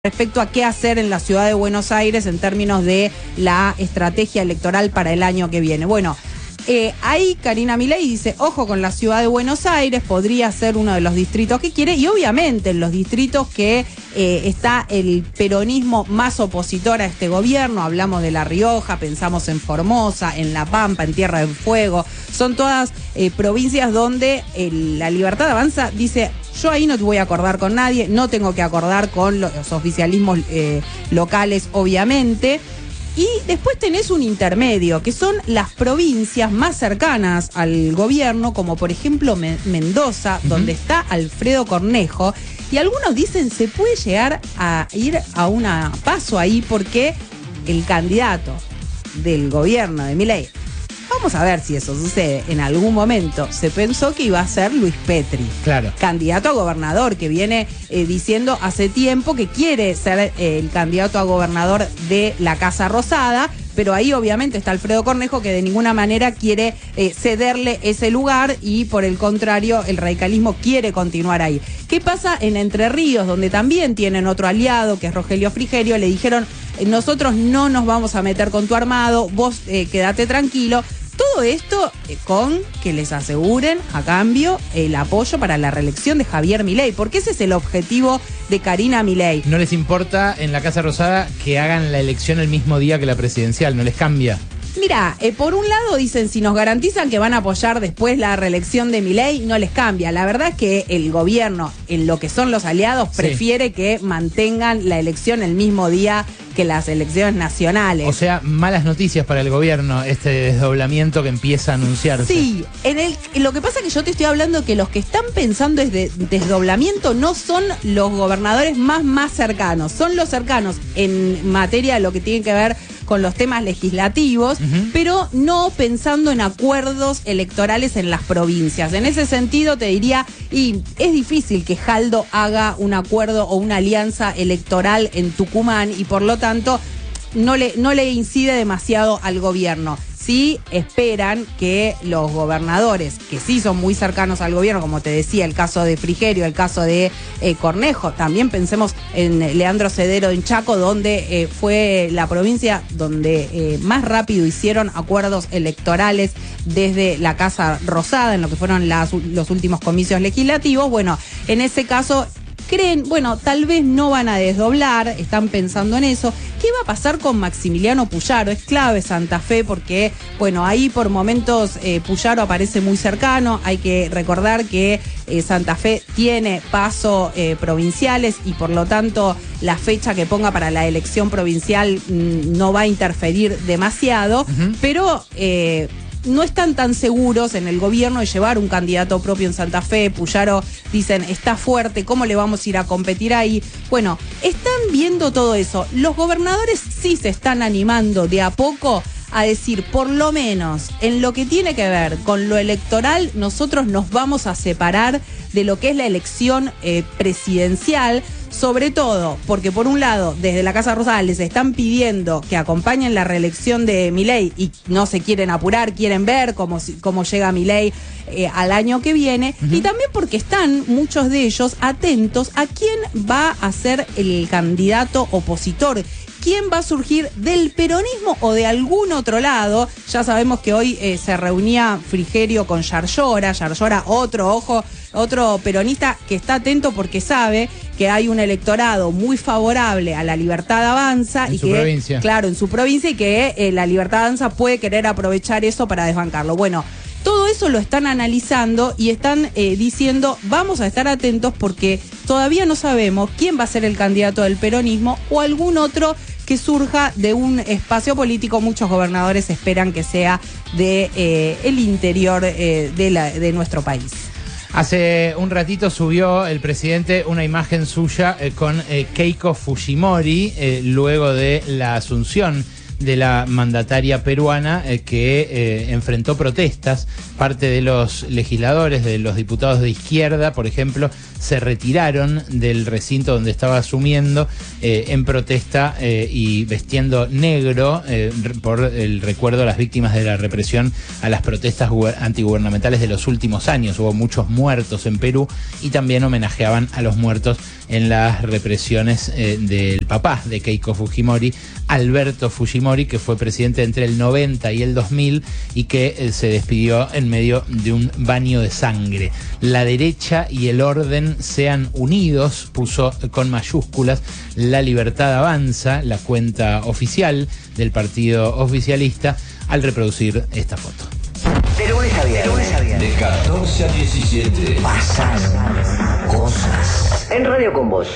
Respecto a qué hacer en la ciudad de Buenos Aires en términos de la estrategia electoral para el año que viene. Bueno, ahí Karina Milei dice, ojo con la ciudad de Buenos Aires, podría ser uno de los distritos que quiere, y obviamente en los distritos que está el peronismo más opositor a este gobierno, hablamos de La Rioja, pensamos en Formosa, en La Pampa, en Tierra del Fuego, son todas provincias donde la Libertad Avanza dice, yo ahí no te voy a acordar con nadie, no tengo que acordar con los oficialismos locales, obviamente. Y después tenés un intermedio, que son las provincias más cercanas al gobierno, como por ejemplo Mendoza, donde está Alfredo Cornejo. Y algunos dicen, se puede llegar a ir a una paso ahí porque el candidato del gobierno de Milei, vamos a ver si eso sucede. En algún momento se pensó que iba a ser Luis Petri, claro, candidato a gobernador, que viene diciendo hace tiempo que quiere ser el candidato a gobernador de la Casa Rosada, pero ahí obviamente está Alfredo Cornejo, que de ninguna manera quiere cederle ese lugar, y por el contrario el radicalismo quiere continuar ahí. ¿Qué pasa en Entre Ríos, donde también tienen otro aliado, que es Rogelio Frigerio? Le dijeron, nosotros no nos vamos a meter con tu armado, vos quédate tranquilo. Todo esto con que les aseguren a cambio el apoyo para la reelección de Javier Milei, porque ese es el objetivo de Karina Milei. No les importa en la Casa Rosada que hagan la elección el mismo día que la presidencial, no les cambia. Mira, por un lado dicen, si nos garantizan que van a apoyar después la reelección de Milei, no les cambia. La verdad es que el gobierno, en lo que son los aliados, prefiere que mantengan la elección el mismo día que las elecciones nacionales. O sea, malas noticias para el gobierno, este desdoblamiento que empieza a anunciarse. Sí, lo que pasa es que yo te estoy hablando que los que están pensando es de desdoblamiento no son los gobernadores más cercanos, son los cercanos en materia de lo que tiene que ver con los temas legislativos, pero no pensando en acuerdos electorales en las provincias. En ese sentido te diría, y es difícil que Jaldo haga un acuerdo o una alianza electoral en Tucumán, y por lo tanto no le incide demasiado al gobierno. Sí esperan que los gobernadores, que sí son muy cercanos al gobierno, como te decía, el caso de Frigerio, el caso de Cornejo, también pensemos en Leandro Cedero en Chaco, donde fue la provincia donde más rápido hicieron acuerdos electorales desde la Casa Rosada, en lo que fueron los últimos comicios legislativos. Bueno, en ese caso creen, bueno, tal vez no van a desdoblar, están pensando en eso. ¿Qué va a pasar con Maximiliano Puyaro? Es clave Santa Fe porque, bueno, ahí por momentos Puyaro aparece muy cercano. Hay que recordar que Santa Fe tiene paso provinciales y por lo tanto la fecha que ponga para la elección provincial no va a interferir demasiado, pero no están tan seguros en el gobierno de llevar un candidato propio en Santa Fe. Puyaro, dicen, está fuerte, ¿cómo le vamos a ir a competir ahí? Bueno, están viendo todo eso. Los gobernadores sí se están animando de a poco a decir, por lo menos en lo que tiene que ver con lo electoral, nosotros nos vamos a separar de lo que es la elección presidencial, sobre todo porque por un lado desde la Casa Rosada les están pidiendo que acompañen la reelección de Milei y no se quieren apurar, quieren ver cómo llega Milei al año que viene, y también porque están muchos de ellos atentos a quién va a ser el candidato opositor. ¿Quién va a surgir del peronismo o de algún otro lado? Ya sabemos que hoy se reunía Frigerio con Yarlora, otro peronista que está atento porque sabe que hay un electorado muy favorable a la Libertad Avanza en su provincia. Claro, en su provincia, y que la Libertad Avanza puede querer aprovechar eso para desbancarlo. Bueno, todo eso lo están analizando y están diciendo, vamos a estar atentos porque todavía no sabemos quién va a ser el candidato del peronismo o algún otro que surja de un espacio político. Muchos gobernadores esperan que sea de el interior de nuestro país. Hace un ratito subió el presidente una imagen suya con Keiko Fujimori, luego de la asunción de la mandataria peruana que enfrentó protestas. Parte de los legisladores, de los diputados de izquierda, por ejemplo, se retiraron del recinto donde estaba asumiendo en protesta y vestiendo negro por el recuerdo a las víctimas de la represión a las protestas antigubernamentales de los últimos años. Hubo muchos muertos en Perú y también homenajeaban a los muertos en las represiones del papá de Keiko Fujimori, Alberto Fujimori, que fue presidente entre el 90 y el 2000 y que se despidió en medio de un baño de sangre. La derecha y el orden sean unidos, puso con mayúsculas. La Libertad Avanza, la cuenta oficial del partido oficialista, al reproducir esta foto. De lunes a viernes. De 14 a 17. Pasan cosas. En Radio con Vos.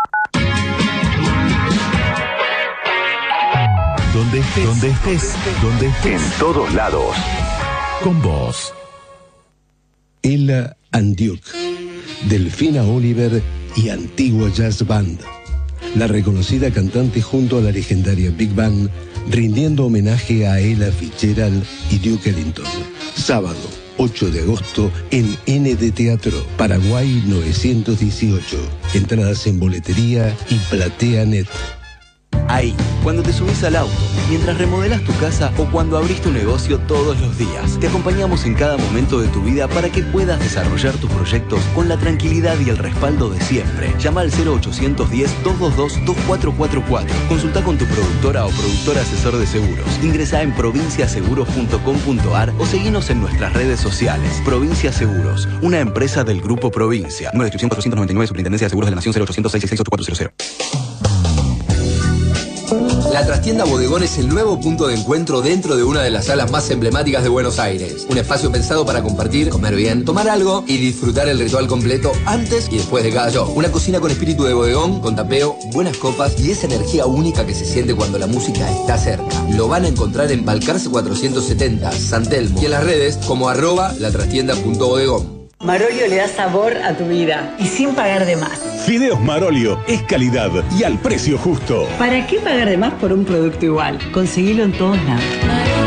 Donde estés. En todos lados. Con vos. Ella Andiuk, Delfina Oliver y Antigua Jazz Band. La reconocida cantante junto a la legendaria Big Band, rindiendo homenaje a Ella Fitzgerald y Duke Ellington. Sábado, 8 de agosto, en ND Teatro, Paraguay 918. Entradas en boletería y PlateaNet. Ahí, cuando te subís al auto, mientras remodelás tu casa o cuando abrís tu negocio todos los días. Te acompañamos en cada momento de tu vida para que puedas desarrollar tus proyectos con la tranquilidad y el respaldo de siempre. Llama al 0810-222-2444. Consulta con tu productora o productor asesor de seguros. Ingresá en provinciaseguros.com.ar o seguinos en nuestras redes sociales. Provincia Seguros, una empresa del Grupo Provincia. Número de inscripción 499, Superintendencia de Seguros de la Nación, 0800-666-8400. La Trastienda Bodegón es el nuevo punto de encuentro dentro de una de las salas más emblemáticas de Buenos Aires. Un espacio pensado para compartir, comer bien, tomar algo y disfrutar el ritual completo antes y después de cada show. Una cocina con espíritu de bodegón, con tapeo, buenas copas y esa energía única que se siente cuando la música está cerca. Lo van a encontrar en Balcarce 470, San Telmo, y en las redes como @latrastienda.bodegón. Marolio le da sabor a tu vida y sin pagar de más. Fideos Marolio es calidad y al precio justo. ¿Para qué pagar de más por un producto igual? Conseguilo en todos lados.